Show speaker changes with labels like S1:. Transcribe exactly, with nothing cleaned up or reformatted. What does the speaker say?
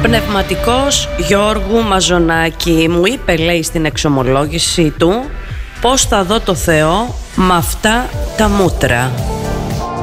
S1: Πνευματικός Γιώργου Μαζονάκη μου είπε, λέει, στην εξομολόγηση του, πώς θα δω το Θεό με αυτά τα μούτρα.